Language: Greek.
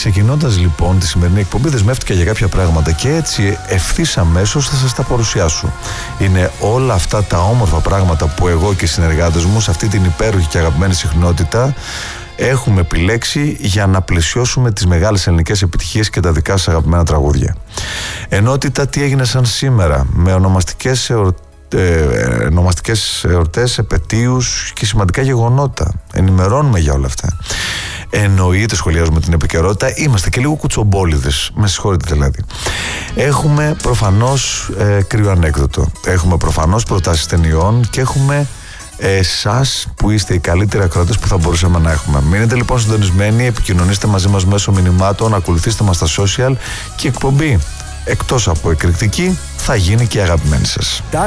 Ξεκινώντας λοιπόν τη σημερινή εκπομπή, δεσμεύτηκα για κάποια πράγματα και έτσι ευθύς αμέσως θα σας τα παρουσιάσω. Είναι όλα αυτά τα όμορφα πράγματα που εγώ και οι συνεργάτες μου σε αυτή την υπέροχη και αγαπημένη συχνότητα έχουμε επιλέξει για να πλαισιώσουμε τις μεγάλες ελληνικές επιτυχίες και τα δικά σας αγαπημένα τραγούδια. Ενότητα τι έγινε σαν σήμερα, με ονομαστικές εορτές, επετείους και σημαντικά γεγονότα. Ενημερώνουμε για όλα αυτά. Εννοείται σχολιάζουμε την επικαιρότητα. Είμαστε και λίγο κουτσομπόλιδες. Με συγχωρείτε δηλαδή. Έχουμε προφανώς κρυοανέκδοτο. Έχουμε προφανώς προτάσεις ταινιών και έχουμε εσάς που είστε οι καλύτεροι ακροατές που θα μπορούσαμε να έχουμε. Μείνετε λοιπόν συντονισμένοι, επικοινωνήστε μαζί μας μέσω μηνυμάτων, ακολουθήστε μας στα social και η εκπομπή εκτός από εκρηκτική θα γίνει και αγαπημένη σας.